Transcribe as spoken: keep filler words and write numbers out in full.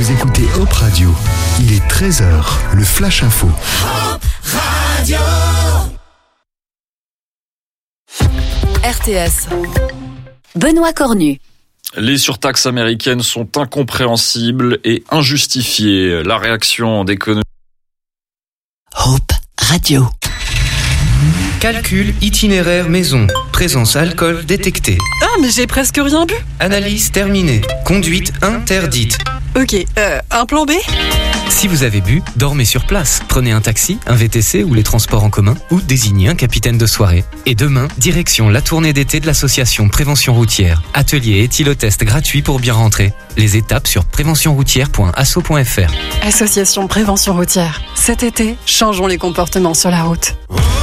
Vous écoutez Hop Radio. Il est treize heures, le Flash Info. Hop Radio. R T S. Benoît Cornu. Les surtaxes américaines sont incompréhensibles et injustifiées. La réaction d'économie. Hop Radio. Calcul itinéraire maison. Présence alcool détectée. Ah, mais j'ai presque rien bu. Analyse terminée. Conduite interdite. Ok, euh, un plan B ? Si vous avez bu, dormez sur place. Prenez un taxi, un V T C ou les transports en commun ou désignez un capitaine de soirée. Et demain, direction la tournée d'été de l'association Prévention Routière. Atelier et éthylotest gratuit pour bien rentrer. Les étapes sur prévention routière point asso point f r. Association Prévention Routière. Cet été, changeons les comportements sur la route.